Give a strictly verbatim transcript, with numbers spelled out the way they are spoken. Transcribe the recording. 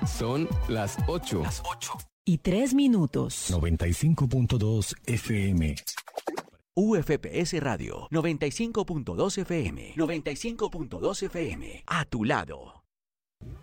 Son las ocho. Las ocho. Y tres minutos. noventa y cinco punto dos F M. U F P S Radio noventa y cinco punto dos F M. noventa y cinco punto dos F M. A tu lado.